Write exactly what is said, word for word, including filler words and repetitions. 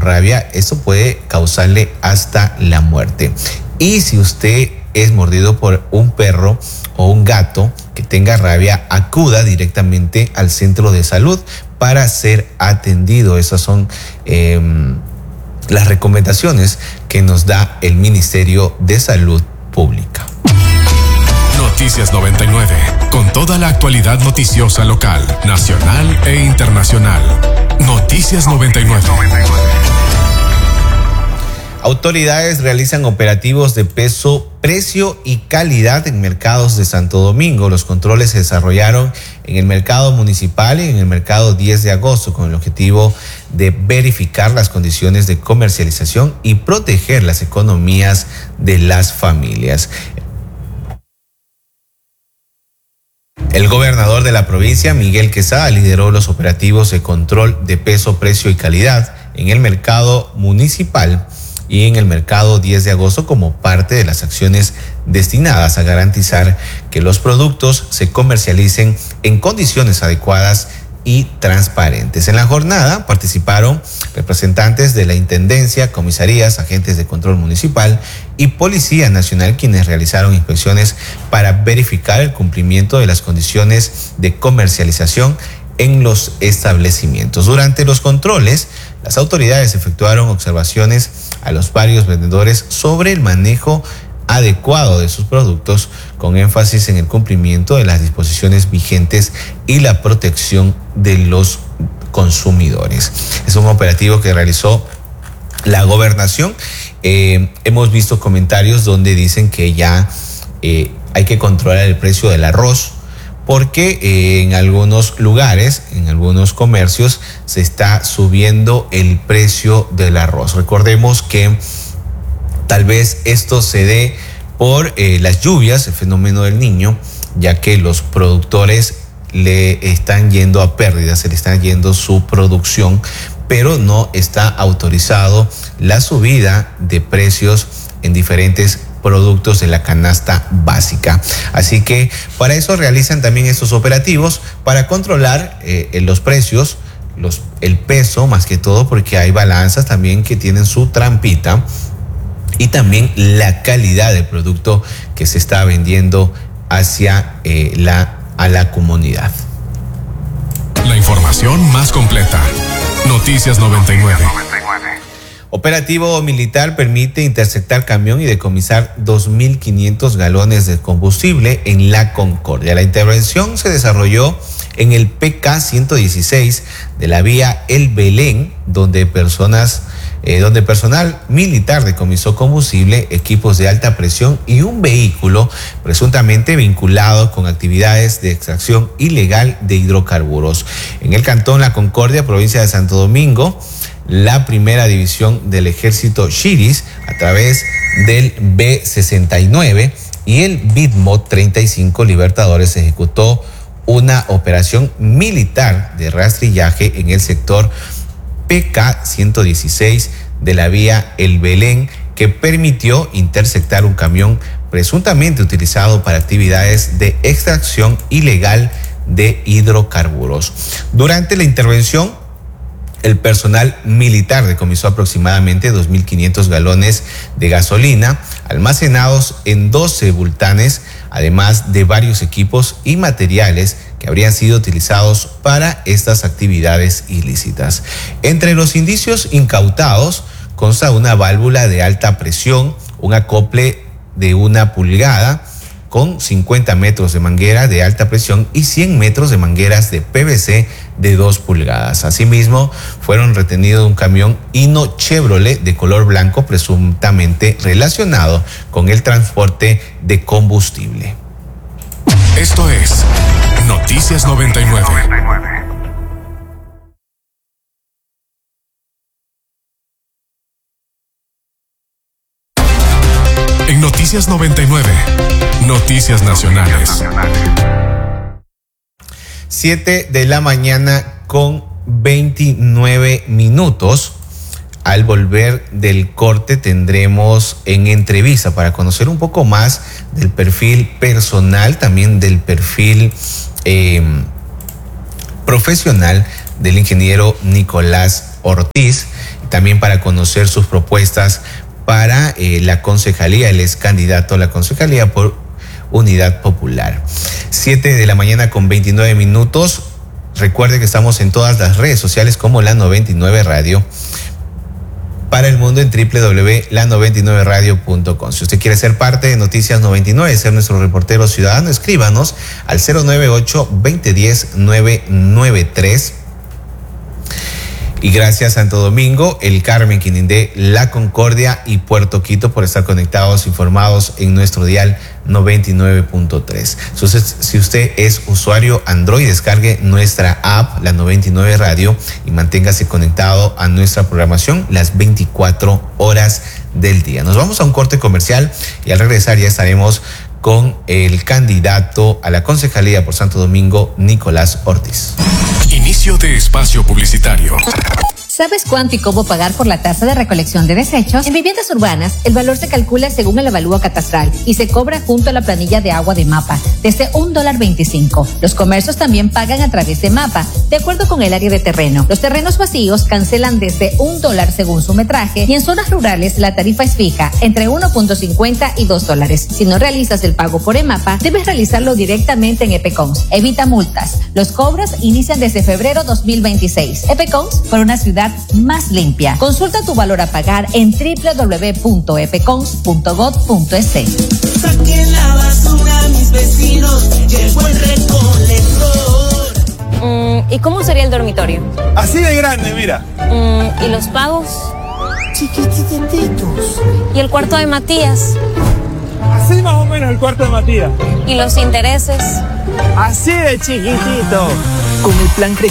rabia, esto puede causarle hasta la muerte. Y si usted es mordido por un perro o un gato que tenga rabia, acuda directamente al centro de salud para ser atendido. Esas son eh, las recomendaciones que nos da el Ministerio de Salud Pública. Noticias noventa y nueve, con toda la actualidad noticiosa local, nacional e internacional. Noticias noventa y nueve. Autoridades realizan operativos de peso, precio y calidad en mercados de Santo Domingo. Los controles se desarrollaron en el mercado municipal y en el mercado diez de agosto con el objetivo de verificar las condiciones de comercialización y proteger las economías de las familias. El gobernador de la provincia, Miguel Quesada, lideró los operativos de control de peso, precio y calidad en el mercado municipal y en el mercado diez de agosto como parte de las acciones destinadas a garantizar que los productos se comercialicen en condiciones adecuadas y transparentes. En la jornada participaron representantes de la Intendencia, comisarías, agentes de control municipal y Policía Nacional, quienes realizaron inspecciones para verificar el cumplimiento de las condiciones de comercialización en los establecimientos. Durante los controles, las autoridades efectuaron observaciones a los varios vendedores sobre el manejo adecuado de sus productos, con énfasis en el cumplimiento de las disposiciones vigentes y la protección de los consumidores. Es un operativo que realizó la gobernación. Eh, hemos visto comentarios donde dicen que ya eh, hay que controlar el precio del arroz, porque eh, en algunos lugares, en algunos comercios, se está subiendo el precio del arroz. Recordemos que tal vez esto se dé por eh, las lluvias, el fenómeno del Niño, ya que los productores le están yendo a pérdidas, se le está yendo su producción, pero no está autorizado la subida de precios en diferentes productos de la canasta básica. Así que para eso realizan también estos operativos para controlar eh, los precios, los, el peso más que todo, porque hay balanzas también que tienen su trampita, y también la calidad del producto que se está vendiendo hacia eh, la, a la comunidad. La información más completa. Noticias noventa y nueve. Operativo militar permite interceptar camión y decomisar dos mil quinientos galones de combustible en La Concordia. La intervención se desarrolló en el P K ciento dieciséis de la vía El Belén, donde personas, eh, donde personal militar decomisó combustible, equipos de alta presión y un vehículo presuntamente vinculado con actividades de extracción ilegal de hidrocarburos. En el cantón La Concordia, provincia de Santo Domingo, la primera división del ejército Chiris, a través del B sesenta y nueve y el Bitmot treinta y cinco Libertadores, ejecutó una operación militar de rastrillaje en el sector P K ciento dieciséis de la vía El Belén, que permitió interceptar un camión presuntamente utilizado para actividades de extracción ilegal de hidrocarburos. Durante la intervención, el personal militar decomisó aproximadamente dos mil quinientos galones de gasolina almacenados en doce bultanes, además de varios equipos y materiales que habrían sido utilizados para estas actividades ilícitas. Entre los indicios incautados consta una válvula de alta presión, un acople de una pulgada con cincuenta metros de manguera de alta presión y cien metros de mangueras de P V C de dos pulgadas. Asimismo, fueron retenidos un camión Hino Chevrolet de color blanco, presuntamente relacionado con el transporte de combustible. Esto es Noticias noventa y nueve. En Noticias noventa y nueve, Noticias Nacionales. siete de la mañana con veintinueve minutos. Al volver del corte tendremos en entrevista para conocer un poco más del perfil personal, también del perfil eh, profesional del ingeniero Nicolás Ortiz. también para conocer sus propuestas para eh, la concejalía. Él es candidato a la concejalía por Unidad Popular. siete de la mañana con veintinueve minutos. Recuerde que estamos en todas las redes sociales como La noventa y nueve Radio. Para el mundo en doble u doble u doble u punto la noventa y nueve radio punto com. Si usted quiere ser parte de Noticias noventa y nueve, ser nuestro reportero ciudadano, escríbanos al cero nueve ocho, veinte diez, nueve nueve tres. Y gracias Santo Domingo, El Carmen, Quinindé, La Concordia y Puerto Quito por estar conectados, informados en nuestro dial noventa y nueve punto tres. Entonces, si usted es usuario Android, descargue nuestra app, La noventa y nueve Radio, y manténgase conectado a nuestra programación las veinticuatro horas del día. Nos vamos a un corte comercial y al regresar ya estaremos con el candidato a la concejalía por Santo Domingo, Nicolás Ortiz. Inicio de espacio publicitario. ¿Sabes cuánto y cómo pagar por la tasa de recolección de desechos? En viviendas urbanas, el valor se calcula según el avalúo catastral y se cobra junto a la planilla de agua de MAPA, desde un dólar veinticinco. Los comercios también pagan a través de MAPA, de acuerdo con el área de terreno. Los terrenos vacíos cancelan desde un dólar según su metraje, y en zonas rurales la tarifa es fija, entre uno punto cincuenta y dos dólares. Si no realizas el pago por EMAPA, debes realizarlo directamente en EPECONS. Evita multas. Los cobros inician desde febrero dos mil veintiséis. EPECONS, por una ciudad más limpia. Consulta tu valor a pagar en doble u doble u doble u punto epecons punto gov punto es. Saquen la basura, mis vecinos, llegó el recolector. Mm, ¿Y cómo sería el dormitorio? Así de grande, mira. Mm, ¿Y los pagos? Chiquitititos. ¿Y el cuarto de Matías? Así más o menos el cuarto de Matías. ¿Y los intereses? Así de chiquitito. Con el plan Creciente